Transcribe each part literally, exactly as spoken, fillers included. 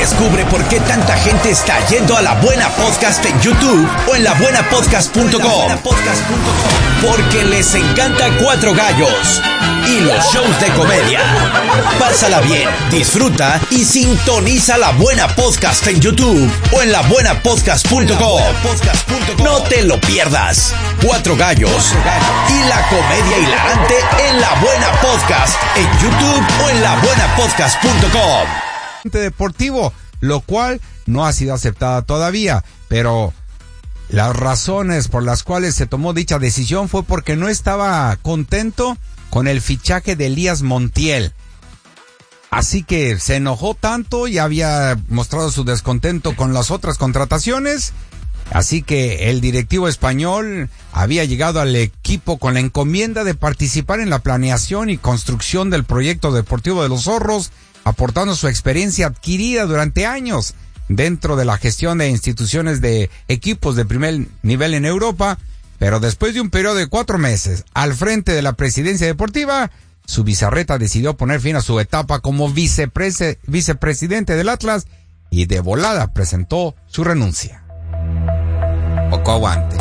Descubre por qué tanta gente está yendo a La Buena Podcast en YouTube o en la buena podcast punto com. Porque les encanta Cuatro Gallos y los shows de comedia. Pásala bien, disfruta y sintoniza La Buena Podcast en YouTube o en la buena podcast punto com. No te lo pierdas. Cuatro Gallos y la comedia hilarante en La Buena Podcast en YouTube o en la buena podcast punto com. Deportivo, lo cual no ha sido aceptada todavía, pero las razones por las cuales se tomó dicha decisión fue porque no estaba contento con el fichaje de Elías Montiel. Así que se enojó tanto y había mostrado su descontento con las otras contrataciones. Así que el directivo español había llegado al equipo con la encomienda de participar en la planeación y construcción del proyecto deportivo de los Zorros, aportando su experiencia adquirida durante años dentro de la gestión de instituciones de equipos de primer nivel en Europa. Pero después de un periodo de cuatro meses al frente de la presidencia deportiva, su bizarreta decidió poner fin a su etapa como viceprese, vicepresidente del Atlas y de volada presentó su renuncia. Poco aguante.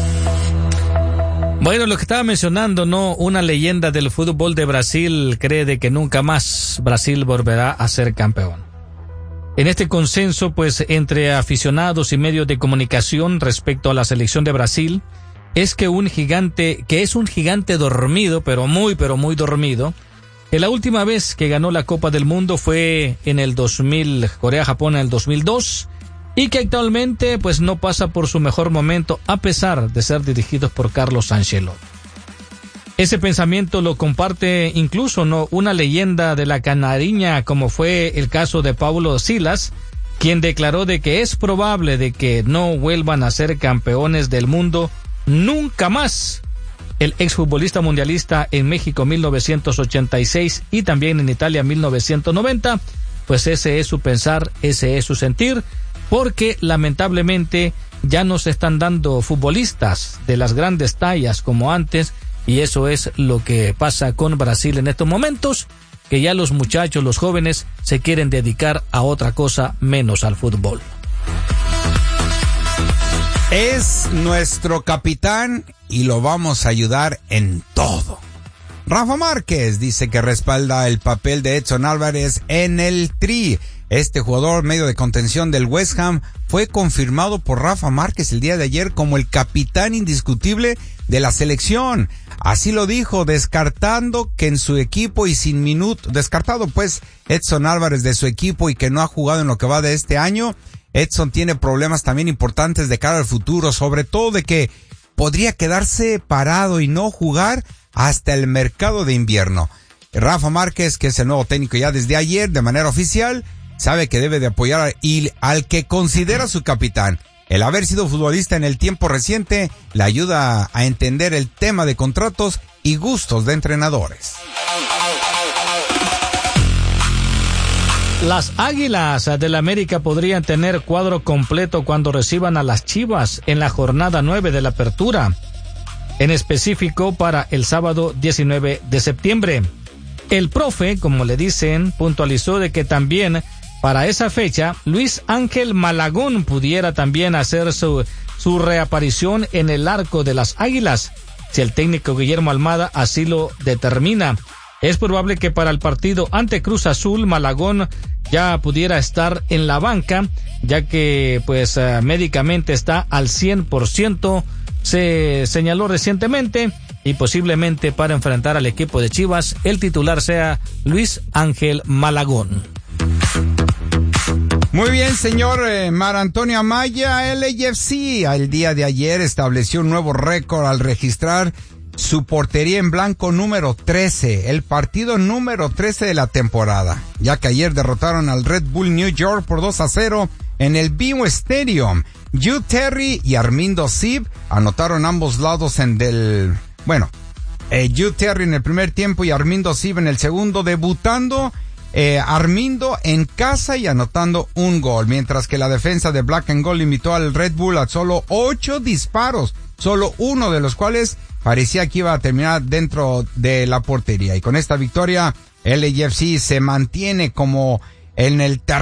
Bueno, lo que estaba mencionando, ¿no? Una leyenda del fútbol de Brasil cree de que nunca más Brasil volverá a ser campeón. En este consenso, pues, entre aficionados y medios de comunicación respecto a la selección de Brasil, es que un gigante, que es un gigante dormido, pero muy, pero muy dormido, que la última vez que ganó la Copa del Mundo fue en el dos mil, Corea-Japón en el dos mil dos, y que actualmente pues no pasa por su mejor momento a pesar de ser dirigidos por Carlos Ancelotti. Ese pensamiento lo comparte incluso no una leyenda de la canariña como fue el caso de Paulo Silas, quien declaró de que es probable de que no vuelvan a ser campeones del mundo nunca más. El exfutbolista mundialista en México mil novecientos ochenta y seis y también en Italia mil novecientos noventa, pues ese es su pensar, ese es su sentir, porque lamentablemente ya no se están dando futbolistas de las grandes tallas como antes, y eso es lo que pasa con Brasil en estos momentos, que ya los muchachos, los jóvenes, se quieren dedicar a otra cosa menos al fútbol. Es nuestro capitán y lo vamos a ayudar en todo. Rafa Márquez dice que respalda el papel de Edson Álvarez en el Tri. Este jugador medio de contención del West Ham fue confirmado por Rafa Márquez el día de ayer como el capitán indiscutible de la selección. Así lo dijo, descartando que en su equipo y sin minuto, descartado pues Edson Álvarez de su equipo y que no ha jugado en lo que va de este año. Edson tiene problemas también importantes de cara al futuro, sobre todo de que podría quedarse parado y no jugar hasta el mercado de invierno. Rafa Márquez, que es el nuevo técnico ya desde ayer de manera oficial, sabe que debe de apoyar al que considera su capitán. El haber sido futbolista en el tiempo reciente le ayuda a entender el tema de contratos y gustos de entrenadores. Las Águilas del América podrían tener cuadro completo cuando reciban a las Chivas en la jornada nueve de la apertura, en específico para el sábado diecinueve de septiembre. El profe, como le dicen, puntualizó de que también para esa fecha Luis Ángel Malagón pudiera también hacer su, su reaparición en el arco de las Águilas, si el técnico Guillermo Almada así lo determina. Es probable que para el partido ante Cruz Azul Malagón ya pudiera estar en la banca, ya que pues uh, médicamente está al cien por ciento, se señaló recientemente, y posiblemente para enfrentar al equipo de Chivas el titular sea Luis Ángel Malagón. Muy bien, señor eh, Mar Antonio Amaya. El A F C el día de ayer estableció un nuevo récord al registrar su portería en blanco número trece, el partido número trece de la temporada, ya que ayer derrotaron al Red Bull New York por dos a cero en el B M O Stadium. Jude Terry y Armindo Sib anotaron ambos lados en del... Bueno, eh, Jude Terry en el primer tiempo y Armindo Sib en el segundo, debutando eh, Armindo en casa y anotando un gol, mientras que la defensa de Black and Gold limitó al Red Bull a solo ocho disparos, solo uno de los cuales parecía que iba a terminar dentro de la portería. Y con esta victoria, el A F C se mantiene como en el terreno